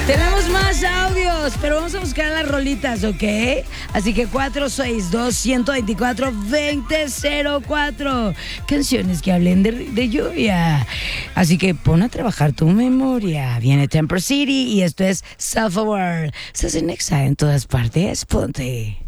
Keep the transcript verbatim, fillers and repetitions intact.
Tenemos más audios, pero vamos a buscar las rolitas, ¿ok? Así que cuatro seis dos, uno dos cuatro, dos cero cero cuatro. Canciones que hablen de, de lluvia. Así que pon a trabajar tu memoria. Viene Temper City y esto es Self-Aware. Estás en Nexa en todas partes. Ponte.